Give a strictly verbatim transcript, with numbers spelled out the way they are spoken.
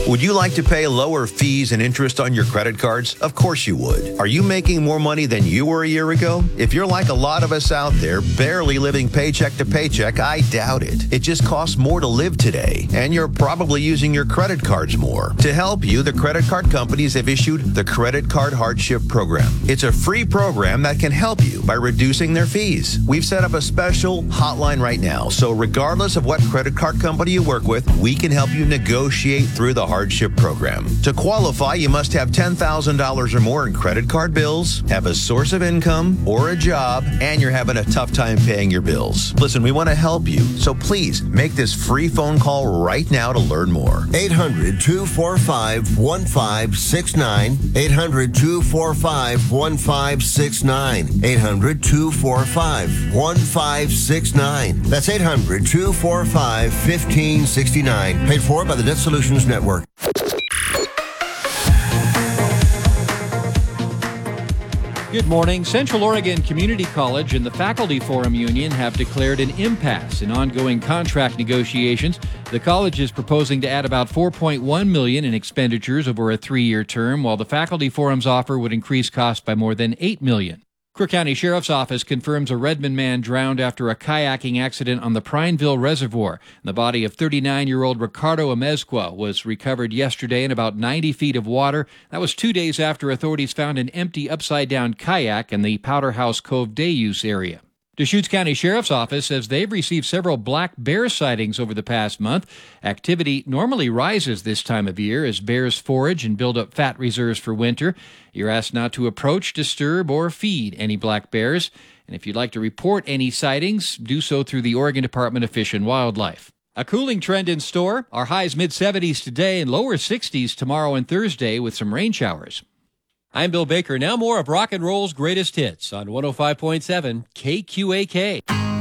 Would you like to pay lower fees and interest on your credit cards? Of course you would. Are you making more money than you were a year ago? If you're like a lot of us out there, barely living paycheck to paycheck, I doubt it. It just costs more to live today, and you're probably using your credit cards more. To help you, the credit card companies have issued the Credit Card Hardship Program. It's a free program that can help you by reducing their fees. We've set up a special hotline right now, so regardless of what credit card company you work with, we can help you negotiate through the hardship program. To qualify, you must have ten thousand dollars or more in credit card bills, have a source of income or a job, and you're having a tough time paying your bills. Listen, we want to help you, so please make this free phone call right now to learn more. eight hundred, two four five, one five six nine. eight hundred, two four five, one five six nine. eight hundred, two four five, one five six nine. That's eight hundred, two four five, one five six nine. Paid for by the Debt Solutions Network. Good morning. Central Oregon Community College and the Faculty Forum Union have declared an impasse in ongoing contract negotiations. The college is proposing to add about four point one million dollars in expenditures over a three-year term, while the Faculty Forum's offer would increase costs by more than eight million dollars. Crook County Sheriff's Office confirms a Redmond man drowned after a kayaking accident on the Prineville Reservoir. The body of thirty-nine-year-old Ricardo Amezcua was recovered yesterday in about ninety feet of water. That was two days after authorities found an empty upside-down kayak in the Powder House Cove Day Use area. Deschutes County Sheriff's Office says they've received several black bear sightings over the past month. Activity normally rises this time of year as bears forage and build up fat reserves for winter. You're asked not to approach, disturb, or feed any black bears. And if you'd like to report any sightings, do so through the Oregon Department of Fish and Wildlife. A cooling trend in store. Our highs mid-seventies today and lower sixties tomorrow and Thursday with some rain showers. I'm Bill Baker. Now more of Rock and Roll's greatest hits on one oh five point seven K Q A K.